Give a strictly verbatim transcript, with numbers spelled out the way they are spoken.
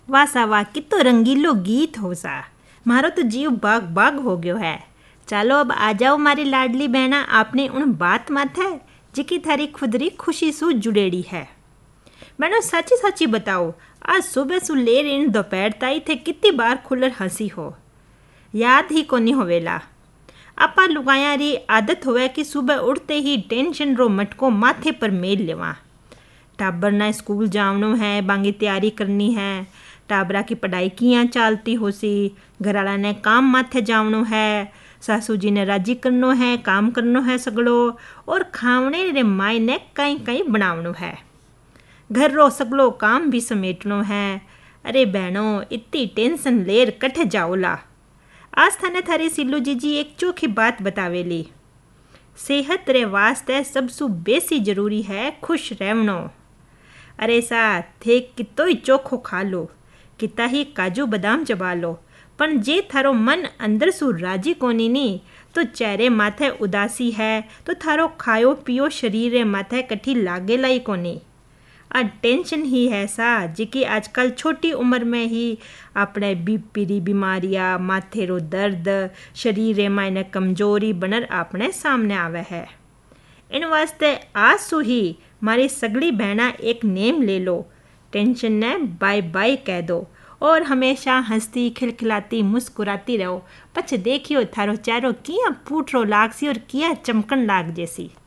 वाह सा वाह, कितो रंगीलो गीत हो सा। मारो तो जीव बाग बाग हो गयो है। चालो अब आ जाओ मारी लाडली बहना, आपने उन बात माथे जिकी थारी खुदरी खुशी सु जुड़ेड़ी है। मैंने सच्ची सच्ची बताओ, आज सुबह सु लेर इन दोपहर ताई थे कितनी बार खुलर हंसी हो, याद ही कोनी होवेला। आपा लुगाया री आदत होवे कि सुबह उठते ही टेंशन रो मटको माथे पर मेल लेवा। टाबर ना स्कूल जावनो है, बांगी तैयारी करनी है, टाबरा की पढ़ाई कियां चालती होसी, घराला ने काम माथे जावनो है, सासू जी ने राजी करनो है, काम करनो है सगड़ो, और खावने रे माई ने कई कई बनावनो है। घर रो सगलो काम भी समेटनो है। अरे बहनों, इतनी टेंशन लेर कठे जाओला। आज थाने थारी सिल्लू जीजी एक चोखी बात बतावेली। सेहत रे वास्ते सबसु बेसी जरूरी है खुश रहवनो। अरे सा थे कितो ही चोखो खा लो, किता ही काजू बादाम चबा लो, पण जे थारो मन अंदर सु राजी कोनी नी, तो चेहरे माथे उदासी है तो थारो खायो पियो शरीर माथे कठी लागेला ही कोनी। आ टेंशन ही है सा जिकी आजकल छोटी उम्र में ही अपने बीपी री बीमारियां, माथे रो दर्द, शरीर में कमजोरी बनर अपने सामने आवे है। इन वास्ते आज सु ही मारी सगड़ी बहना एक नेम ले लो, टेंशन ने बाय बाय कह दो और हमेशा हंसती खिलखिलाती मुस्कुराती रहो। पछ देखियो थारो चेहरो किया फूटरो लागसी और किया चमकन लाग जैसी।